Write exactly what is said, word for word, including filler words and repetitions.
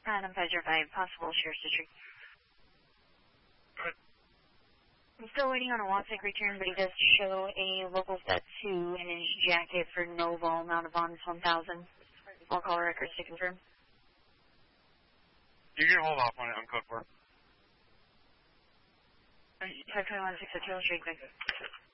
And I'm five zero five, possible Sheriff's District. Good. I'm still waiting on a Watsec return, but he does show a local stat two in his jacket for Noval, Mount Avon one thousand. I'll call records to confirm. You can hold off on it on code four. five twenty-one, six oh two, straight quick.